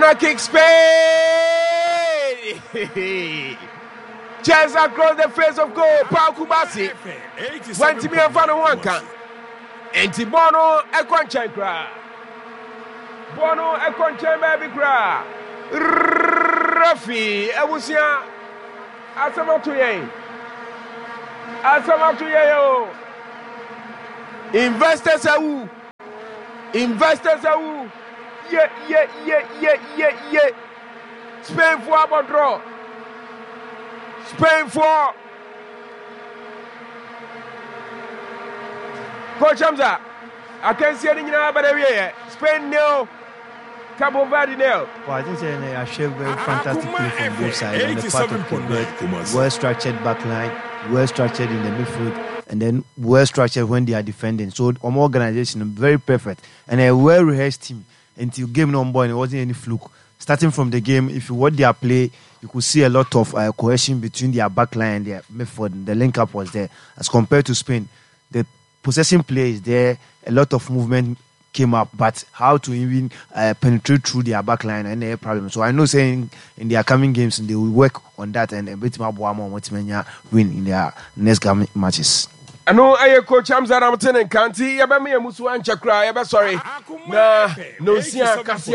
Corner kick, Spain. Chance across the face of goal. Paul Kubasi. Went to me and found one can. And Tibono Equanchen cry. Bono Equanchen baby cry. Rafi Ewusia. Asamatuye. Investors are who? Yeah. Spain for about draw. Spain for Coach Hamza. I can't see anything about it. Spain nil. Cabo Verde nil. Well, I think they are showing very fantastic play from both sides. On the part of Quebec, well-structured backline, well-structured in the midfield, and then well-structured when they are defending. So, organization very perfect and a well-rehearsed team. Until game number, and it wasn't any fluke. Starting from the game, if you watch their play, you could see a lot of cohesion between their backline and their midfield. The link-up was there. As compared to Spain, the possession play is there. A lot of movement came up, but how to even penetrate through their backline and their problem. So I know saying in their coming games, they will work on that and a bit more win in their next game matches. I know Coach Hamza Ramton and Kanti, Yabami Musu and Chakra, Yaba sorry. No Sia Cassia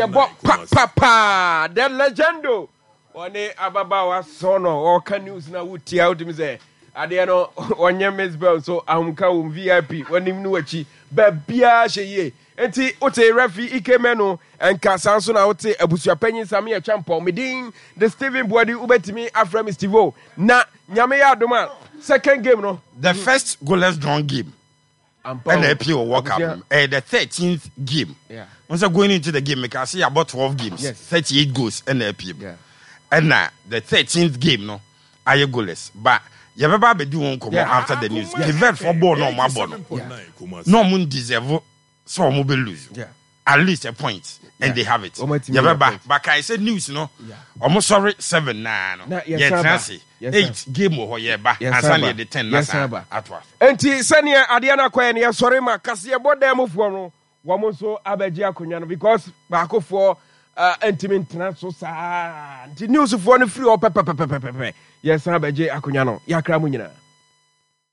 Papa, the legendo. One Ababawa Sono or Canoes now would tear out him there. Adiano on your Miss Bell, so I'm come VIP when him knew chi, Babia Sheye. Enti ote refi Ikemeno and Casanso na ote Abusia Penny Samia Champo Medin, the Steven Body Ubetimi Afra Mistivo. Na Nyamea Doma. Second game, no? The first goalless drawn game. And the PO walk up. The 13th game. Yeah. Once I going into the game, I can see about 12 games. Yes. 38 goals and the PO. Yeah. And now the 13th game, no, I goalless. But you never be doing come after the news. The vet for ball no my ball. No moon deserve so mobile lose. Yeah. At least a point. And they have it. You never but I said news, no? Almost sorry 7 now. Yes, 8 game or ba and Sunday the 10 nasa atwa enti sania adiana kwani ya sorry ma kase ye bodam fo no wo so abaji akonya no because baako for intimate so sa enti news fo no free o pepepepepe yes abaji akonya no yakra mu nyina